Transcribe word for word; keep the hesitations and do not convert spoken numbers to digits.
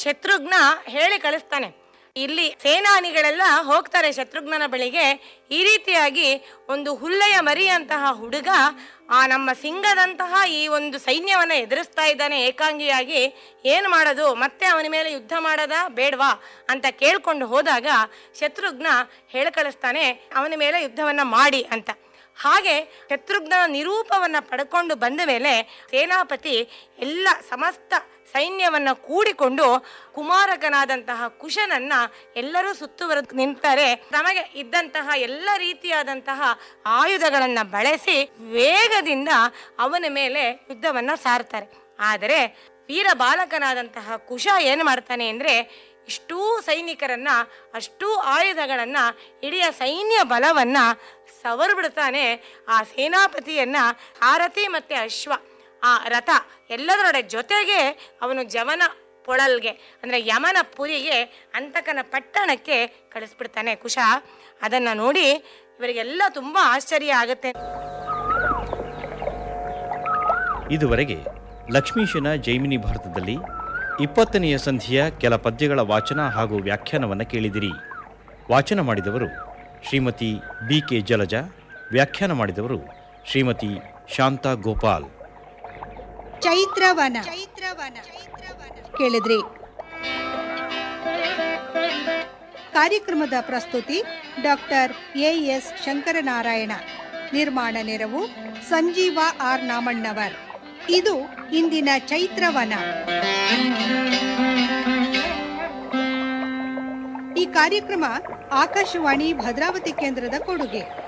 ಶತ್ರುಘ್ನ ಹೇಳಿ ಕಳಿಸ್ತಾನೆ. ಇಲ್ಲಿ ಸೇನಾನಿಗಳೆಲ್ಲ ಹೋಗ್ತಾರೆ ಶತ್ರುಘ್ನನ ಬಳಿಗೆ. ಈ ರೀತಿಯಾಗಿ ಒಂದು ಹುಲ್ಲೆಯ ಮರಿಯಂತಹ ಹುಡುಗ ಆ ನಮ್ಮ ಸಿಂಗದಂತಹ ಈ ಒಂದು ಸೈನ್ಯವನ್ನ ಎದುರಿಸ್ತಾ ಇದ್ದಾನೆ ಏಕಾಂಗಿಯಾಗಿ. ಏನು ಮಾಡೋದು, ಮತ್ತೆ ಅವನ ಮೇಲೆ ಯುದ್ಧ ಮಾಡದ ಬೇಡವಾ ಅಂತ ಕೇಳ್ಕೊಂಡು ಹೋದಾಗ ಶತ್ರುಘ್ನ ಹೇಳಿ ಕಳಿಸ್ತಾನೆ ಅವನ ಮೇಲೆ ಯುದ್ಧವನ್ನ ಮಾಡಿ ಅಂತ. ಹಾಗೆ ಶತ್ರುಘ್ನ ನಿರೂಪವನ್ನ ಪಡ್ಕೊಂಡು ಬಂದ ಮೇಲೆ ಸೇನಾಪತಿ ಎಲ್ಲ ಸಮಸ್ತ ಸೈನ್ಯವನ್ನ ಕೂಡಿಕೊಂಡು ಕುಮಾರಕನಾದಂತಹ ಕುಶನನ್ನ ಎಲ್ಲರೂ ಸುತ್ತುವರೆದು ನಿಂತಾರೆ. ತಮಗೆ ಇದ್ದಂತಹ ಎಲ್ಲ ರೀತಿಯಾದಂತಹ ಆಯುಧಗಳನ್ನ ಬಳಸಿ ವೇಗದಿಂದ ಅವನ ಮೇಲೆ ಯುದ್ಧವನ್ನ ಸಾರ್ತಾರೆ. ಆದರೆ ವೀರ ಬಾಲಕನಾದಂತಹ ಕುಶ ಏನು ಮಾಡ್ತಾನೆ ಅಂದ್ರೆ, ಇಷ್ಟೂ ಸೈನಿಕರನ್ನ, ಅಷ್ಟೂ ಆಯುಧಗಳನ್ನ, ಇಡೀ ಸೈನ್ಯ ಬಲವನ್ನ ಸವರ್ ಬಿಡ್ತಾನೆ. ಆ ಸೇನಾಪತಿಯನ್ನ ಸಾರಥಿ ಮತ್ತೆ ಅಶ್ವ, ಆ ರಥ ಎಲ್ಲದರೊಡೆ ಜೊತೆಗೆ ಅವನು ಜವನ ಪೊಳಲ್ಗೆ ಅಂದ್ರೆ ಯಮನ ಪುರಿಗೆ, ಅಂತಕನ ಪಟ್ಟಣಕ್ಕೆ ಕಳಿಸ್ಬಿಡ್ತಾನೆ ಕುಶ. ಅದನ್ನ ನೋಡಿ ಇವರಿಗೆಲ್ಲ ತುಂಬಾ ಆಶ್ಚರ್ಯ ಆಗುತ್ತೆ. ಇದುವರೆಗೆ ಲಕ್ಷ್ಮೀಶನ ಜೈಮಿನಿ ಭಾರತದಲ್ಲಿ ಇಪ್ಪತ್ತನೆಯ ಸಂಧಿಯ ಕೆಲ ಪದ್ಯಗಳ ವಾಚನ ಹಾಗೂ ವ್ಯಾಖ್ಯಾನವನ್ನು ಕೇಳಿದಿರಿ. ವಾಚನ ಮಾಡಿದವರು ಶ್ರೀಮತಿ ಬಿ ಕೆ ಜಲಜಾ, ವ್ಯಾಖ್ಯಾನ ಮಾಡಿದವರು ಶ್ರೀಮತಿ ಶಾಂತಾ ಗೋಪಾಲ್. ಚೈತ್ರವನ ಕೇಳಿದ್ರಿ. ಕಾರ್ಯಕ್ರಮದ ಪ್ರಸ್ತುತಿ ಡಾಕ್ಟರ್ ಎ ಎಸ್ ಶಂಕರನಾರಾಯಣ. ನಿರ್ಮಾಣ ನೆರವು ಸಂಜೀವ ಆರ್ ನಾಮಣ್ಣವರ್. ಇದು ಇಂದಿನ ಚೈತ್ರವನ. ಈ ಕಾರ್ಯಕ್ರಮ ಆಕಾಶವಾಣಿ ಭದ್ರಾವತಿ ಕೇಂದ್ರದ ಕೊಡುಗೆ.